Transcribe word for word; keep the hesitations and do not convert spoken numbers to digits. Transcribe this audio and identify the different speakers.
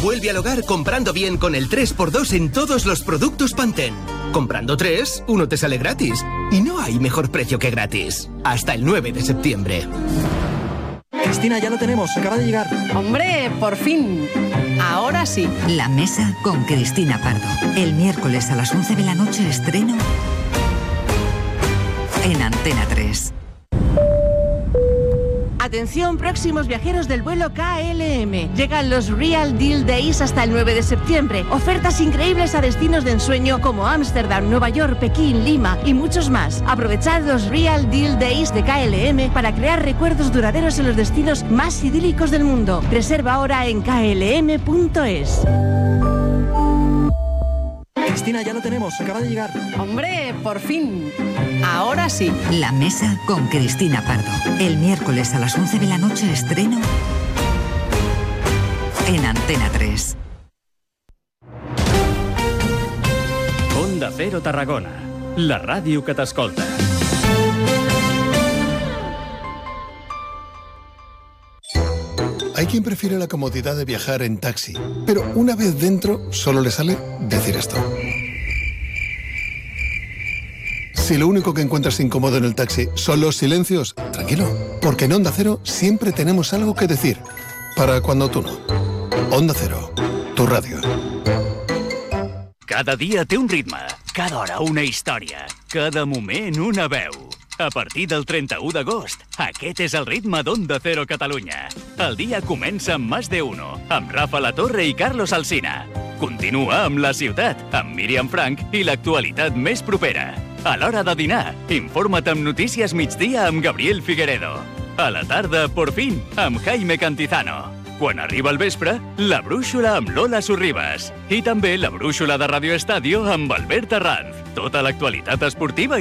Speaker 1: Vuelve al hogar comprando bien con el tres por dos en todos los productos Pantene. Comprando tres, uno te sale gratis. Y no hay mejor precio que gratis. Hasta el nueve de septiembre.
Speaker 2: Cristina, ya lo tenemos, acaba de llegar.
Speaker 3: ¡Hombre, por fin! Ahora sí.
Speaker 4: La mesa con Cristina Pardo. El miércoles a las once de la noche estreno en Antena tres.
Speaker 5: Atención, próximos viajeros del vuelo K L M. Llegan los Real Deal Days hasta el nueve de septiembre. Ofertas increíbles a destinos de ensueño como Ámsterdam, Nueva York, Pekín, Lima y muchos más. Aprovechad los Real Deal Days de K L M para crear recuerdos duraderos en los destinos más idílicos del mundo. Reserva ahora en k l m punto es.
Speaker 2: Cristina, ya lo tenemos, acaba de llegar.
Speaker 3: ¡Hombre, por fin! Ahora sí.
Speaker 4: La mesa con Cristina Pardo. El miércoles a las once de la noche estreno en Antena tres.
Speaker 6: Onda Cero Tarragona, la ràdio que t'escolta.
Speaker 7: Hay quien prefiere la comodidad de viajar en taxi, pero una vez dentro solo le sale decir esto. Si lo único que encuentras incómodo en el taxi son los silencios, tranquilo, porque en Onda Cero siempre tenemos algo que decir. Para cuando tú no. Onda Cero, tu radio.
Speaker 8: Cada dia té un ritme, cada hora una història, cada moment una veu. A partir del trenta-u d'agost, aquest és el ritme d'Onda Cero Catalunya. El dia comença amb Más de Uno, amb Rafa La Torre i Carlos Alsina. Continua amb La Ciutat, amb Míriam Frank i l'actualitat més propera. A l'hora de dinar, informa't amb Notícies Migdia amb Gabriel Figueredo. A la tarda, Por Fin, amb Jaime Cantizano. Quan arriba el vespre, La Brúixola amb Lola Sorribas. I també La Brúixola de Radio Estadio amb Albert Arranz. Tota l'actualitat esportiva